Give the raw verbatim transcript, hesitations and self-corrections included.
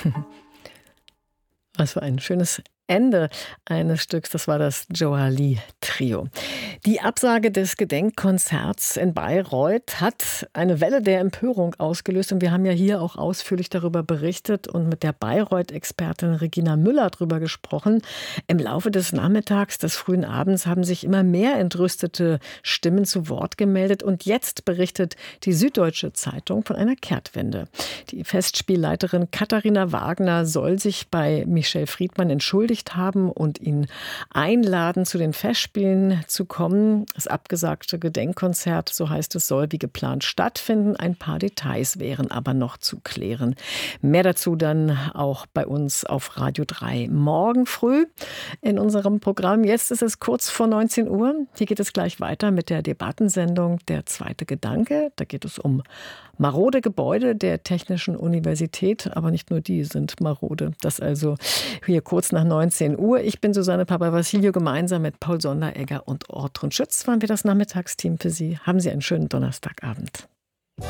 Was für ein schönes Ende eines Stücks, das war das Joa Lee Trio. Die Absage des Gedenkkonzerts in Bayreuth hat eine Welle der Empörung ausgelöst und wir haben ja hier auch ausführlich darüber berichtet und mit der Bayreuth-Expertin Regina Müller darüber gesprochen. Im Laufe des Nachmittags, des frühen Abends haben sich immer mehr entrüstete Stimmen zu Wort gemeldet und jetzt berichtet die Süddeutsche Zeitung von einer Kehrtwende. Die Festspielleiterin Katharina Wagner soll sich bei Michel Friedmann entschuldigt haben und ihn einladen, zu den Festspielen zu kommen. Das abgesagte Gedenkkonzert, so heißt es, soll wie geplant stattfinden. Ein paar Details wären aber noch zu klären. Mehr dazu dann auch bei uns auf Radio drei morgen früh in unserem Programm. Jetzt ist es kurz vor neunzehn Uhr. Hier geht es gleich weiter mit der Debattensendung Der zweite Gedanke. Da geht es um marode Gebäude der Technischen Universität, aber nicht nur die sind marode. Das also hier kurz nach neunzehn Uhr. Ich bin Susanne Papavassilio, gemeinsam mit Paul Sonderegger und Ortrun Schütz waren wir das Nachmittagsteam für Sie. Haben Sie einen schönen Donnerstagabend.